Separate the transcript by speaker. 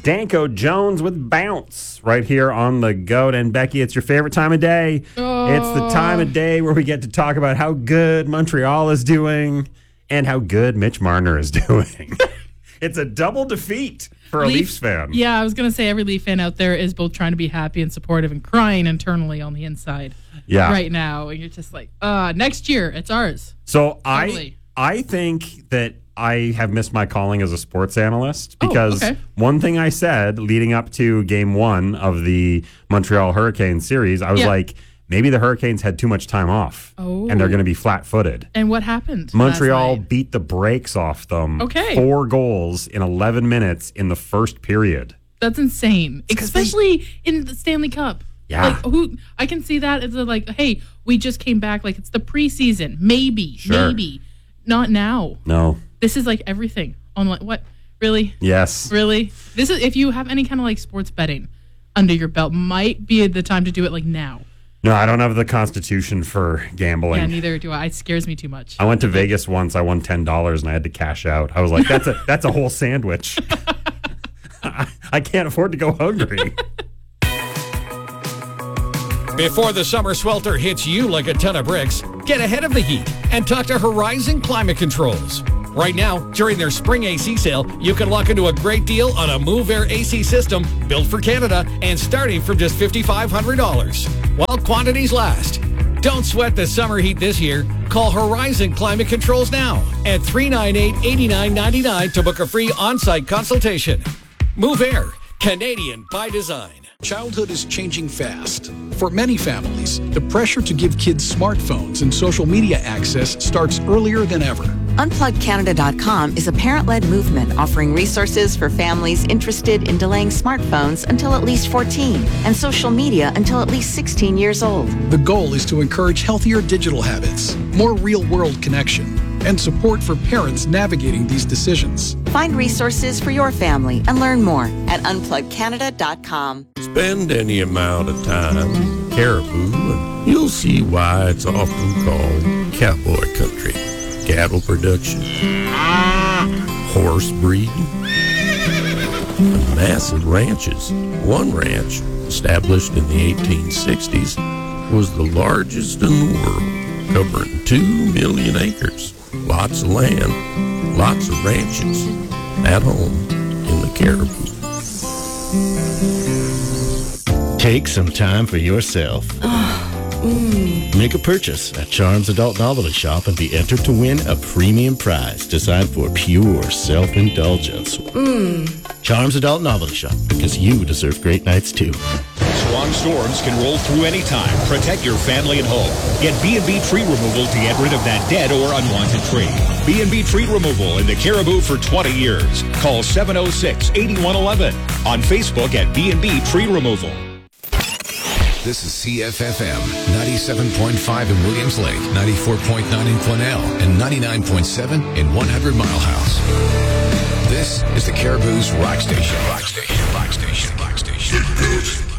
Speaker 1: Danko Jones with Bounce right here on the GOAT. And Becky, it's your favorite time of day.
Speaker 2: Oh.
Speaker 1: It's the time of day where we get to talk about how good Montreal is doing and how good Mitch Marner is doing. It's a double defeat for a Leafs fan.
Speaker 2: Yeah, I was going to say every Leaf fan out there is both trying to be happy and supportive and crying internally on the inside right now. And you're just like, next year, it's ours.
Speaker 1: So
Speaker 2: totally.
Speaker 1: I think that I have missed my calling as a sports analyst because one thing I said leading up to game one of the Montreal Hurricanes series, I was like, maybe the Hurricanes had too much time off and they're going to be flat-footed.
Speaker 2: And what happened?
Speaker 1: Montreal beat the brakes off them. 4 goals in 11 minutes in the first period.
Speaker 2: That's insane, especially in the Stanley Cup.
Speaker 1: Yeah.
Speaker 2: Like, I can see that as hey, we just came back. Like, it's the preseason. Maybe. Not now.
Speaker 1: No.
Speaker 2: This is like everything. What? Really?
Speaker 1: Yes.
Speaker 2: Really? This is, if you have any kind of like sports betting under your belt, might be the time to do it like now.
Speaker 1: No, I don't have the constitution for gambling.
Speaker 2: Yeah, neither do I. It scares me too much.
Speaker 1: I went to Vegas once. I won $10 and I had to cash out. I was like, that's a whole sandwich. I can't afford to go hungry.
Speaker 3: Before the summer swelter hits you like a ton of bricks, get ahead of the heat and talk to Horizon Climate Controls. Right now, during their spring AC sale, you can lock into a great deal on a Move Air AC system built for Canada and starting from just $5,500 while quantities last. Don't sweat the summer heat this year. Call Horizon Climate Controls now at 398-8999 to book a free on-site consultation. Move Air, Canadian by design.
Speaker 4: Childhood is changing fast. For many families, the pressure to give kids smartphones and social media access starts earlier than ever.
Speaker 5: UnplugCanada.com is a parent-led movement offering resources for families interested in delaying smartphones until at least 14 and social media until at least 16 years old.
Speaker 4: The goal is to encourage healthier digital habits, more real-world connection, and support for parents navigating these decisions.
Speaker 5: Find resources for your family and learn more at UnplugCanada.com.
Speaker 6: Spend any amount of time in Caribou and you'll see why it's often called cowboy country. Cattle production, horse breeding, and massive ranches. One ranch, established in the 1860s, was the largest in the world, covering 2 million acres. Lots of land, lots of ranches, at home in the Caribou.
Speaker 7: Take some time for yourself. Make a purchase at Charms Adult Novelty Shop and be entered to win a premium prize designed for pure self-indulgence. Charms Adult Novelty Shop, because you deserve great nights too.
Speaker 8: Strong storms can roll through any time. Protect your family at home. Get B&B Tree Removal to get rid of that dead or unwanted tree. B&B Tree Removal in the Caribou for 20 years. Call 706-8111. On Facebook at B&B Tree Removal.
Speaker 9: This is CFFM 97.5 in Williams Lake, 94.9 in Quesnel, and 99.7 in 100 Mile House. This is the Caribou's Rock Station. Rock Station. Rock Station. Rock Station.